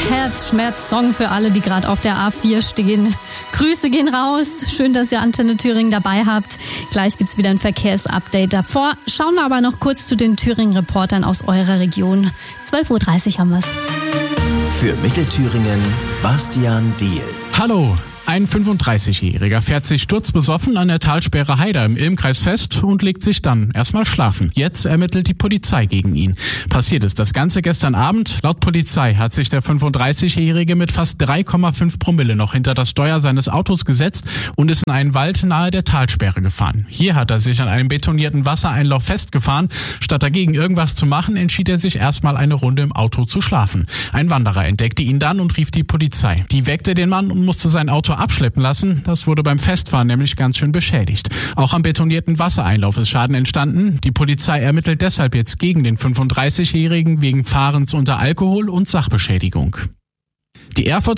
Herzschmerz-Song für alle, die gerade auf der A4 stehen. Grüße gehen raus. Schön, dass ihr Antenne Thüringen dabei habt. Gleich gibt's wieder ein Verkehrsupdate. Davor schauen wir aber noch kurz zu den Thüringen-Reportern aus eurer Region. 12.30 Uhr haben wir's. Für Mittelthüringen Bastian Diehl. Hallo. Ein 35-Jähriger fährt sich sturzbesoffen an der Talsperre Haider im Ilmkreis fest und legt sich dann erstmal schlafen. Jetzt ermittelt die Polizei gegen ihn. Passiert ist das Ganze gestern Abend. Laut Polizei hat sich der 35-Jährige mit fast 3,5 Promille noch hinter das Steuer seines Autos gesetzt und ist in einen Wald nahe der Talsperre gefahren. Hier hat er sich an einem betonierten Wassereinlauf festgefahren. Statt dagegen irgendwas zu machen, entschied er sich erstmal eine Runde im Auto zu schlafen. Ein Wanderer entdeckte ihn dann und rief die Polizei. Die weckte den Mann und musste sein Auto abschleppen lassen. Das wurde beim Festfahren nämlich ganz schön beschädigt. Auch am betonierten Wassereinlauf ist Schaden entstanden. Die Polizei ermittelt deshalb jetzt gegen den 35-Jährigen wegen Fahrens unter Alkohol und Sachbeschädigung. Die Erfurter